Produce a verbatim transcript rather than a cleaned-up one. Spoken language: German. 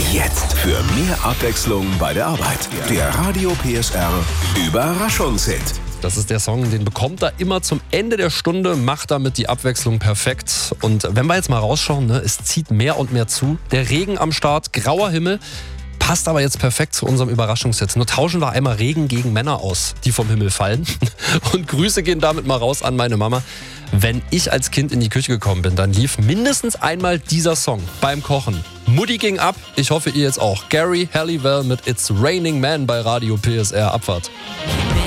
Jetzt für mehr Abwechslung bei der Arbeit. Der Radio P S R Überraschungshit. Das ist der Song, den bekommt er immer zum Ende der Stunde, macht damit die Abwechslung perfekt. Und wenn wir jetzt mal rausschauen, ne, es zieht mehr und mehr zu. Der Regen am Start, grauer Himmel, passt aber jetzt perfekt zu unserem Überraschungshit. Nur tauschen wir einmal Regen gegen Männer aus, die vom Himmel fallen. Und Grüße gehen damit mal raus an meine Mama. Wenn ich als Kind in die Küche gekommen bin, dann lief mindestens einmal dieser Song beim Kochen. Mutti ging ab, ich hoffe ihr jetzt auch. Gary Halliwell mit It's Raining Man bei Radio P S R. Abfahrt.